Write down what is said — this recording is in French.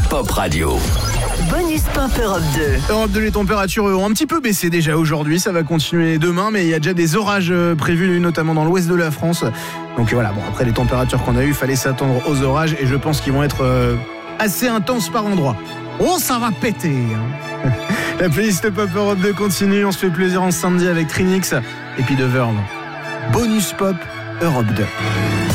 Pop Radio. Bonus Pop Europe 2. Europe 2, les températures ont un petit peu baissé déjà aujourd'hui, ça va continuer demain, mais il y a déjà des orages prévus, notamment dans l'ouest de la France. Donc voilà, bon, après les températures qu'on a eues, il fallait s'attendre aux orages et je pense qu'ils vont être assez intenses par endroits. Oh, ça va péter hein. La playlist Pop Europe 2 continue, on se fait plaisir en samedi avec Trinix et puis The Verve. Bonus Pop Europe 2.